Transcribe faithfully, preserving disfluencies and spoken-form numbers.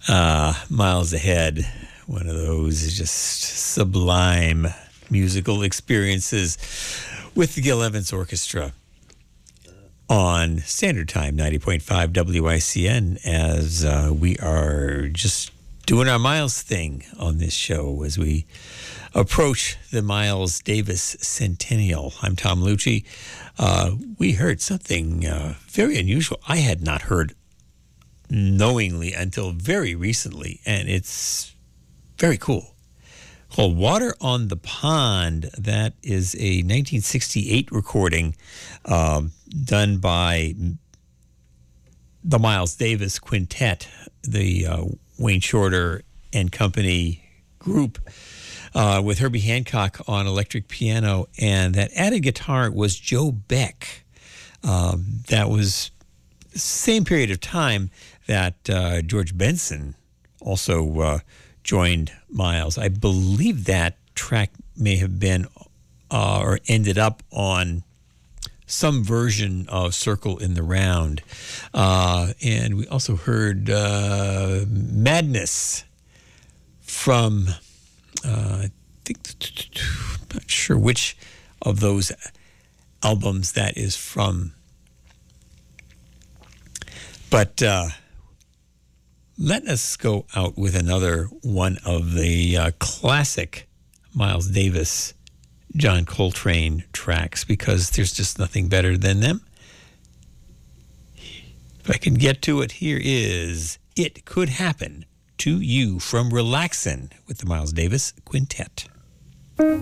Uh, Miles Ahead, one of those just sublime musical experiences with the Gil Evans Orchestra on Standard Time, ninety point five W I C N, as uh, we are just doing our Miles thing on this show as we approach the Miles Davis Centennial. I'm Tom Lucci. Uh, we heard something uh, very unusual. I had not heard knowingly until very recently, and it's very cool. Called Water on the Pond. That is a nineteen sixty-eight recording um, done by the Miles Davis Quintet, the uh, Wayne Shorter and Company group, uh, with Herbie Hancock on electric piano, and that added guitar was Joe Beck. Um, that was the same period of time that uh, George Benson also uh, joined Miles. I believe that track may have been uh, or ended up on some version of Circle in the Round. Uh, and we also heard uh, Madness from, uh, I think, I'm not sure which of those albums that is from. But uh, let us go out with another one of the uh, classic Miles Davis, John Coltrane tracks, because there's just nothing better than them. If I can get to it, here is It Could Happen to You from Relaxin' with the Miles Davis Quintet.